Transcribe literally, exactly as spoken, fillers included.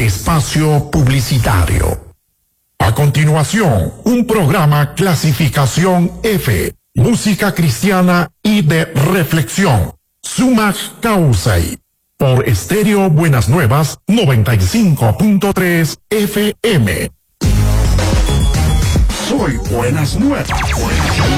espacio publicitario. A continuación, un programa clasificación F, música cristiana y de reflexión. Summa Causei, por Estéreo Buenas Nuevas noventa y cinco punto tres F M. Soy Buenas Nuevas.